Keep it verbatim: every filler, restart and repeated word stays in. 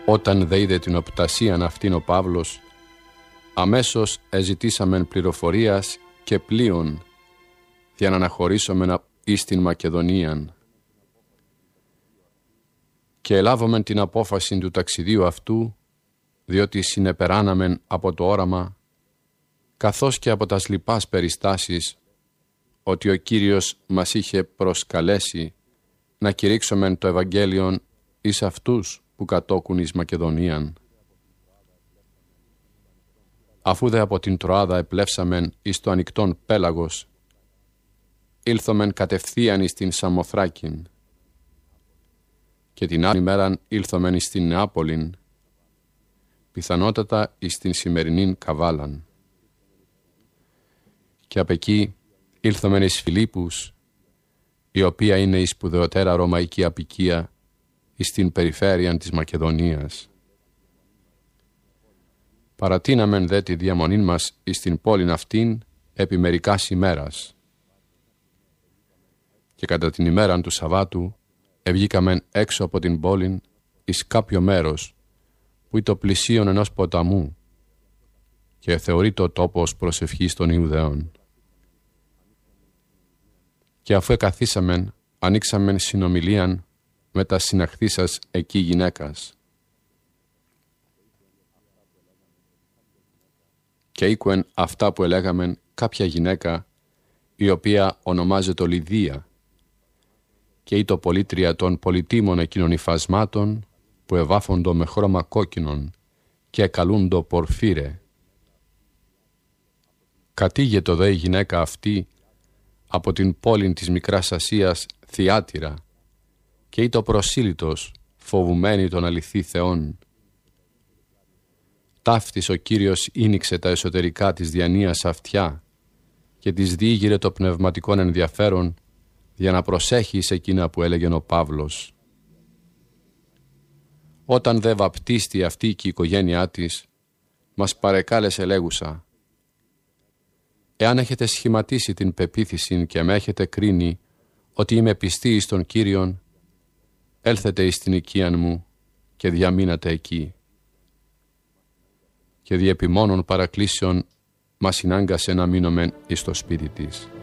Όταν δε είδε την οπτασίαν αυτήν ο Παύλος, αμέσως εζητήσαμεν πληροφορίας και πλοίων για να αναχωρήσομεν εις την Μακεδονίαν. Και ελάβομεν την απόφαση του ταξιδίου αυτού, διότι συνεπεράναμεν από το όραμα, καθώς και από τας λοιπάς περιστάσεις, ότι ο Κύριος μας είχε προσκαλέσει να κηρύξομεν το Ευαγγέλιον εις αυτούς που κατόκουν εις Μακεδονίαν. Αφού δε από την Τροάδα επλεύσαμεν εις το ανοιχτόν πέλαγος, ήλθομεν κατευθείαν εις την Σαμοθράκην, και την άλλη μέραν ήλθομεν εις την Νεάπολην, πιθανότατα εις την σημερινήν Καβάλαν. Και απ' εκεί ήλθομεν εις Φιλίππους, η οποία είναι η σπουδαιότερα ρωμαϊκή αποικία εις την περιφέρεια της Μακεδονίας. Παρατείναμεν δε τη διαμονήν μας εις την πόλην αυτήν επί μερικάς ημέρας. Και κατά την ημέραν του Σαββάτου ευγήκαμεν έξω από την πόλην εις κάποιο μέρος που ήταν το πλησίον ενός ποταμού και θεωρείται ο τόπος προσευχής των Ιουδαίων. Και αφού εκαθίσαμεν, ανοίξαμεν συνομιλίαν με τα συναχθήσας εκεί γυναίκας. Και οίκουεν αυτά που ελέγαμεν κάποια γυναίκα, η οποία ονομάζεται Λιδία, και είτο πολίτρια των πολυτίμων εκείνων υφασμάτων που εβάφοντο με χρώμα κόκκινον και εκαλούντο πορφύρε. Κατήγετο δε η γυναίκα αυτή από την πόλην της Μικράς Ασίας Θιάτυρα και είτο προσήλυτος φοβουμένη των αληθή Θεών. Ταύτης ο Κύριος ίνιξε τα εσωτερικά της διανοίας αυτιά και της διήγηρε το πνευματικόν ενδιαφέρον για να προσέχει σε εκείνα που έλεγεν ο Παύλος. Όταν δε βαπτίστη αυτή και η οικογένειά της, μας παρεκάλεσε λέγουσα: «Εάν έχετε σχηματίσει την πεποίθηση και με έχετε κρίνει ότι είμαι πιστή εις τον Κύριον, έλθετε εις την οικίαν μου και διαμείνατε εκεί». Και δι' επιμόνων παρακλήσεων μας συνάγκασε να μείνομεν εις το σπίτι της.